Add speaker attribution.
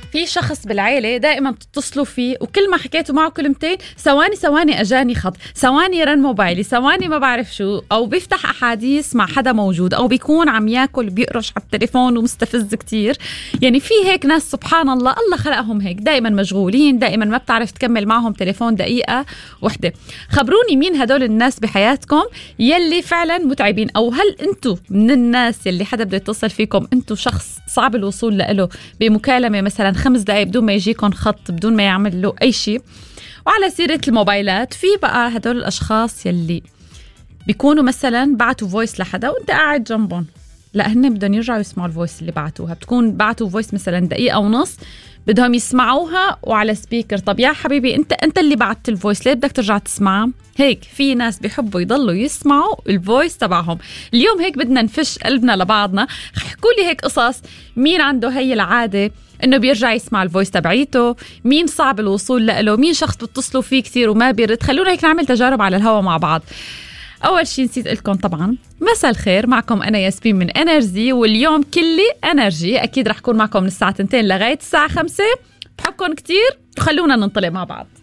Speaker 1: في شخص بالعيلة دائما بتتصلوا فيه وكل ما حكيتوا معه كلمتين ثواني أجاني خط، ثواني رن موبايلي، ثواني ما بعرف شو، أو بيفتح أحاديث مع حدا موجود، أو بيكون عم ياكل بيقرش على التليفون ومستفز كتير. يعني في هيك ناس سبحان الله، الله خلقهم هيك دائما مشغولين، دائما ما بتعرف تكمل معهم تليفون دقيقة وحدة. خبروني مين هدول الناس بحياتكم يلي فعلا متعبين، أو هل أنتوا من الناس يلي حدا بده يتصل فيكم أنتوا شخص صعب الوصول له بمكالمة مثلا 5 دقايق بدون ما يجيكم خط، بدون ما يعمل له أي شيء. وعلى سيرة الموبايلات، في بقى هدول الأشخاص يلي بيكونوا مثلا بعتوا فويس لحدا وانت قاعد جنبهم، لا هن بدهم يرجعوا يسمعوا الفويس اللي بعتوها. بتكون بعتوا فويس مثلا دقيقة ونص، بدهم يسمعوها وعلى سبيكر. طب يا حبيبي انت اللي بعت الفويس، ليه بدك ترجع تسمعها؟ هيك في ناس بيحبوا يضلوا يسمعوا الفويس تبعهم. اليوم هيك بدنا نفش قلبنا لبعضنا. احكوا لي هيك قصص، مين عنده هي العادة انه بيرجع يسمع الفويس تبعيته؟ مين صعب الوصول له؟ مين شخص بتتصلوا فيه كثير وما بيرد؟ خلونا هيك نعمل تجارب على الهوا مع بعض. أول شيء نسيت لكم طبعا مساء الخير، معكم أنا ياسمين من انرجي، واليوم كلي انرجي. أكيد رح كون معكم من الساعة 2 لغاية الساعة 5. بحبكم كتير وخلونا ننطلق مع بعض.